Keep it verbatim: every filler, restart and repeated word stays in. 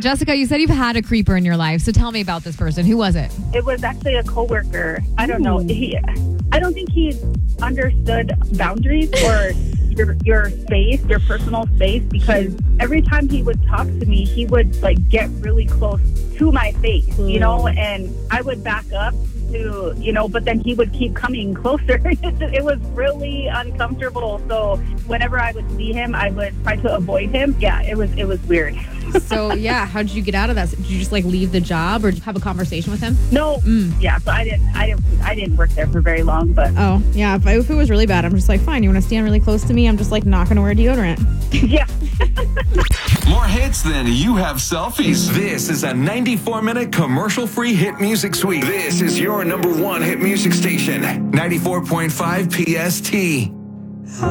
Jessica, you said you've had a creeper in your life. So tell me about this person. Who was it? It was actually a coworker. I don't know. He, I don't think he understood boundaries or your your space, your personal space, because every time he would talk to me, he would like get really close to my face, you know, and I would back up to, you know, but then he would keep coming closer. It was really uncomfortable. So whenever I would see him, I would try to avoid him. Yeah, it was it was weird. So, yeah, how did you get out of that? Did you just like leave the job or have a conversation with him? No. Mm. Yeah, so I didn't I didn't I didn't work there for very long, but oh, yeah, if, I, if it was really bad, I'm just like, fine, you want to stand really close to me? I'm just like not going to wear deodorant. Yeah. More hits than you have selfies. This is a ninety-four minute commercial-free hit music suite. This is your number one hit music station, ninety-four point five P S T.